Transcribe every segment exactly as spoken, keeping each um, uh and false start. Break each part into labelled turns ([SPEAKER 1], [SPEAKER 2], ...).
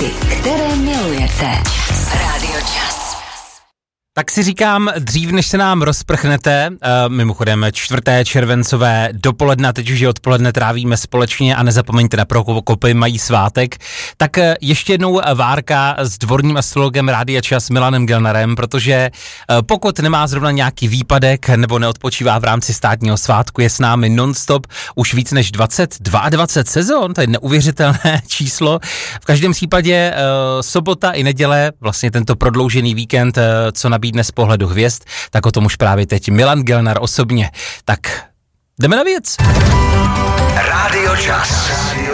[SPEAKER 1] hity, které milujete. Rádio Čas.
[SPEAKER 2] Tak si říkám, dřív než se nám rozprchnete, uh, mimochodem čtvrté červencové dopoledne, teď už je odpoledne, trávíme společně a nezapomeňte na Prokopy, mají svátek, tak uh, ještě jednou várka s dvorním astrologem Rádia Čas Milanem Gelnarem, protože uh, pokud nemá zrovna nějaký výpadek nebo neodpočívá v rámci státního svátku, je s námi non-stop už víc než dvacet, dvacet dva sezon, to je neuvěřitelné číslo. V každém případě uh, sobota i neděle, vlastně tento prodloužený víkend, uh, co na nabídne z pohledu hvězd, tak o tom už právě teď Milan Gelnar osobně. Tak jdeme na věc.
[SPEAKER 3] Rádio Čas.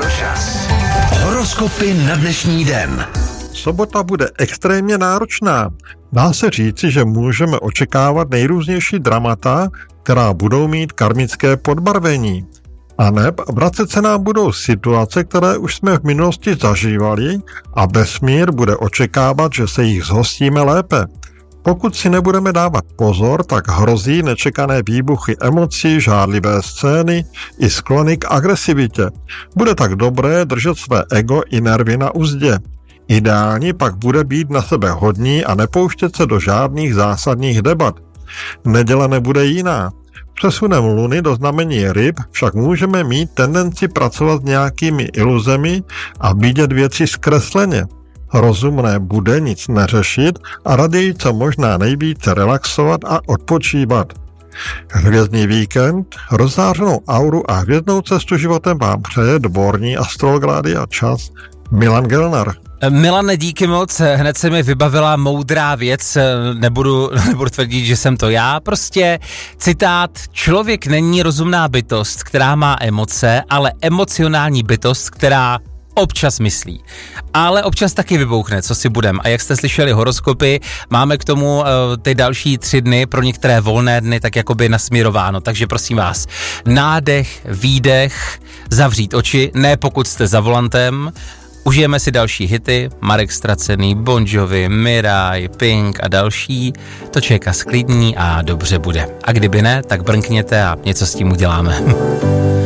[SPEAKER 3] Horoskopy na dnešní den.
[SPEAKER 4] Sobota bude extrémně náročná. Dá se říci, že můžeme očekávat nejrůznější dramata, která budou mít karmické podbarvení. A neb vracet se nám budou situace, které už jsme v minulosti zažívali a vesmír bude očekávat, že se jich zhostíme lépe. Pokud si nebudeme dávat pozor, tak hrozí nečekané výbuchy emocí, žádlivé scény i sklony k agresivitě. Bude tak dobré držet své ego i nervy na uzdě. Ideální pak bude být na sebe hodní a nepouštět se do žádných zásadních debat. Neděle nebude jiná. Přesunem luny do znamení ryb však můžeme mít tendenci pracovat s nějakými iluzemi a vidět věci zkresleně. Rozumné bude nic neřešit a raději co možná nejvíce relaxovat a odpočívat. Hvězdný víkend, rozzářenou auru a hvězdnou cestu životem vám přeje dvorní astrolog Rádia Čas Milan Gelnar.
[SPEAKER 2] Milane, díky moc, hned se mi vybavila moudrá věc, nebudu, nebudu tvrdit, že jsem to já, prostě citát, člověk není rozumná bytost, která má emoce, ale emocionální bytost, která občas myslí, ale občas taky vybouchne, co si budem. A jak jste slyšeli horoskopy, máme k tomu uh, ty další tři dny, pro některé volné dny, tak jakoby nasměrováno. Takže prosím vás, nádech, výdech, zavřít oči, ne pokud jste za volantem, užijeme si další hity, Marek Stracený, Bon Jovi, Mirai, Pink a další, to člověka sklidní a dobře bude. A kdyby ne, tak brnkněte a něco s tím uděláme.